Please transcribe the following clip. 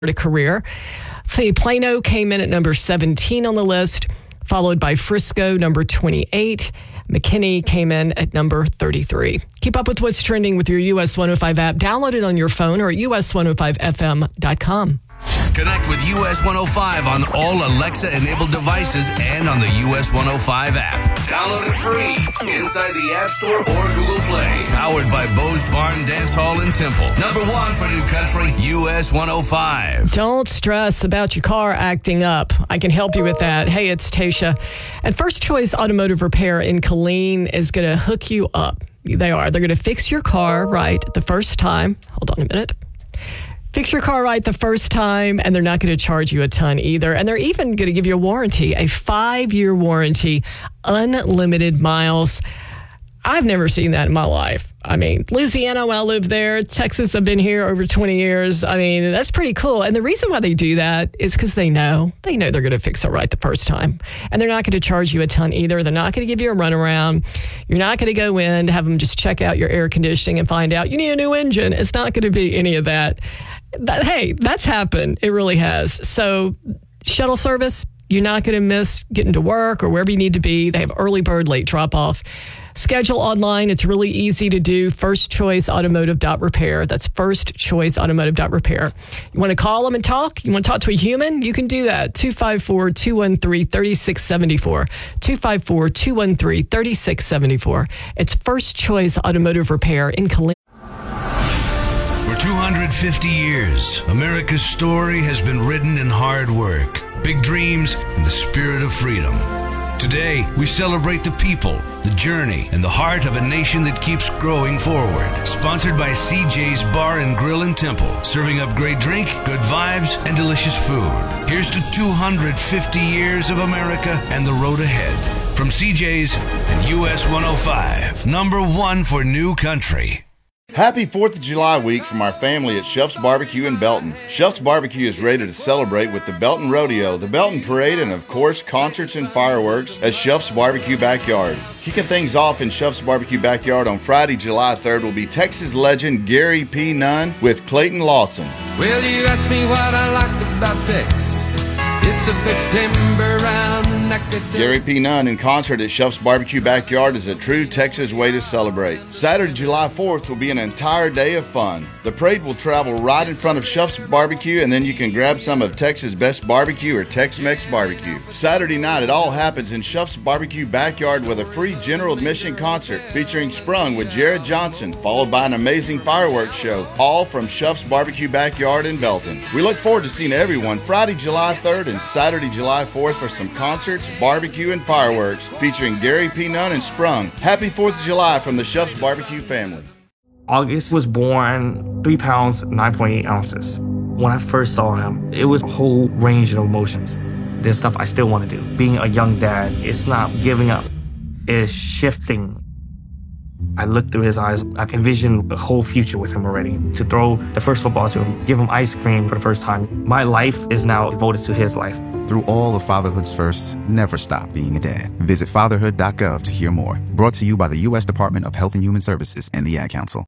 a career. See, Plano came in at number 17 on the list, followed by Frisco, number 28. McKinney came in at number 33. Keep up with what's trending with your US 105 app. Download it on your phone or at us105fm.com. Connect with US 105 on all Alexa-enabled devices and on the US 105 app. Download it free inside the App Store or Google Play. Powered by Bo's Barn Dance Hall in Temple. Number one for new country, US 105. Don't stress about your car acting up. I can help you with that. Hey, it's Tasha. And First Choice Automotive Repair in Killeen is going to hook you up. They are. They're going to fix your car right the first time. Hold on a minute. Fix your car right the first time, and they're not going to charge you a ton either. And they're even going to give you a warranty, a 5-year warranty, unlimited miles. I've never seen that in my life. I mean, Louisiana, when I lived there, Texas, I've been here over 20 years. I mean, that's pretty cool. And the reason why they do that is because they know they're going to fix it right the first time. And they're not going to charge you a ton either. They're not going to give you a runaround. You're not going to go in to have them just check out your air conditioning and find out you need a new engine. It's not going to be any of that. Hey, that's happened. It really has. So shuttle service, you're not going to miss getting to work or wherever you need to be. They have early bird, late drop off. Schedule online. It's really easy to do. firstchoiceautomotive.repair. That's firstchoiceautomotive.repair. You want to call them and talk? You want to talk to a human? You can do that. 254-213-3674. 254-213-3674. It's First Choice Automotive Repair in Killeen. For 250 years, America's story has been written in hard work, big dreams, and the spirit of freedom. Today, we celebrate the people, the journey, and the heart of a nation that keeps growing forward. Sponsored by CJ's Bar and Grill in Temple, serving up great drink, good vibes, and delicious food. Here's to 250 years of America and the road ahead. From CJ's and US 105, number one for new country. Happy 4th of July week from our family at Shelf's Barbecue in Belton. Shelf's Barbecue is ready to celebrate with the Belton Rodeo, the Belton Parade, and of course, concerts and fireworks at Shelf's Barbecue Backyard. Kicking things off in Shelf's Barbecue Backyard on Friday, July 3rd will be Texas legend Gary P. Nunn with Clayton Lawson. Well, you asked me what I liked about Texas. It's a bit timber round the neck. Gary P. Nunn in concert at Shelf's Barbecue Backyard is a true Texas way to celebrate. Saturday, July 4th will be an entire day of fun. The parade will travel right in front of Shelf's Barbecue, and then you can grab some of Texas' best barbecue or Tex-Mex barbecue. Saturday night, it all happens in Shelf's Barbecue Backyard with a free general admission concert featuring Sprung with Jared Johnson, followed by an amazing fireworks show, all from Shelf's Barbecue Backyard in Belton. We look forward to seeing everyone Friday, July 3rd and Saturday, July 4th for some concerts, barbecue, and fireworks featuring Gary P. Nunn and Sprung. Happy 4th of July from the Shelf's Barbecue family. August was born 3 pounds, 9.8 ounces. When I first saw him, it was a whole range of emotions. There's stuff I still want to do. Being a young dad, it's not giving up. It's shifting. I looked through his eyes. I envisioned a whole future with him already. To throw the first football to him, give him ice cream for the first time. My life is now devoted to his life. Through all of fatherhood's firsts, never stop being a dad. Visit fatherhood.gov to hear more. Brought to you by the U.S. Department of Health and Human Services and the Ad Council.